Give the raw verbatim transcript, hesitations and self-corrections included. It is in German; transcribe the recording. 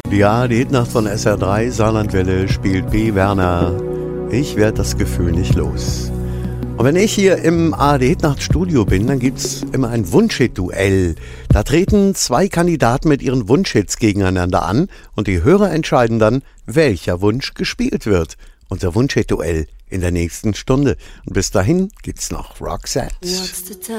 Die A R D-Nacht von S R drei, Saarlandwelle, spielt B. Werner. Ich werd das Gefühl nicht los. Und wenn ich hier im A R D-Nacht-Studio bin, dann gibt's immer ein Wunschhit-Duell. Da treten zwei Kandidaten mit ihren Wunschhits gegeneinander an und die Hörer entscheiden dann, welcher Wunsch gespielt wird. Unser Wunschhit-Duell in der nächsten Stunde. Und bis dahin gibt's noch Roxette.